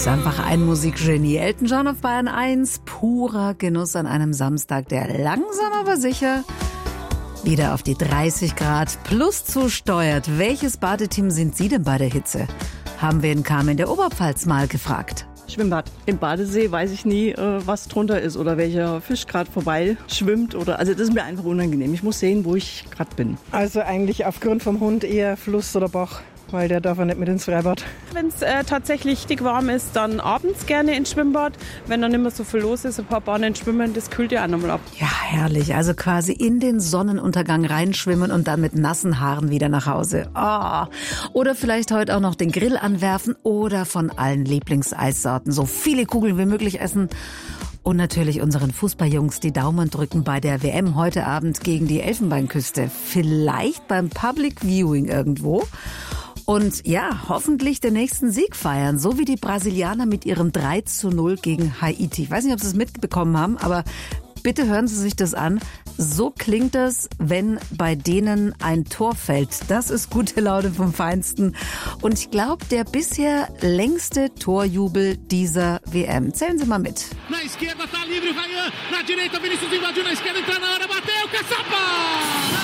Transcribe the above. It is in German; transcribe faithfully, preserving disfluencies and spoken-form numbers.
ist einfach ein Musikgenie. Elton John auf Bayern eins. Purer Genuss an einem Samstag, der langsam aber sicher wieder auf die dreißig Grad plus zusteuert. Welches Badeteam sind Sie denn bei der Hitze? Haben wir in Kam in der Oberpfalz mal gefragt. Schwimmbad. Im Badesee weiß ich nie, was drunter ist oder welcher Fisch gerade vorbei schwimmt. Oder, also das ist mir einfach unangenehm. Ich muss sehen, wo ich gerade bin. Also eigentlich aufgrund vom Hund eher Fluss oder Bach, weil der darf ja nicht mit ins Freibad. Wenn es äh, tatsächlich dick warm ist, dann abends gerne ins Schwimmbad. Wenn dann nicht mehr so viel los ist, ein paar Bahnen schwimmen, das kühlt ja auch nochmal ab. Ja, herrlich. Also quasi in den Sonnenuntergang reinschwimmen und dann mit nassen Haaren wieder nach Hause. Oh. Oder vielleicht heute auch noch den Grill anwerfen oder von allen Lieblingseissorten so viele Kugeln wie möglich essen. Und natürlich unseren Fußballjungs die Daumen drücken bei der W M heute Abend gegen die Elfenbeinküste. Vielleicht beim Public Viewing irgendwo. Und ja, hoffentlich den nächsten Sieg feiern, so wie die Brasilianer mit ihrem drei zu null gegen Haiti. Ich weiß nicht, ob Sie es mitbekommen haben, aber bitte hören Sie sich das an. So klingt es, wenn bei denen ein Tor fällt. Das ist gute Laune vom Feinsten. Und ich glaube, der bisher längste Torjubel dieser W M. Zählen Sie mal mit. Na esquerda tá livre, Ryan. Na direita, Vinícius invadiu na esquerda, entra na área, bateu, Caçapa!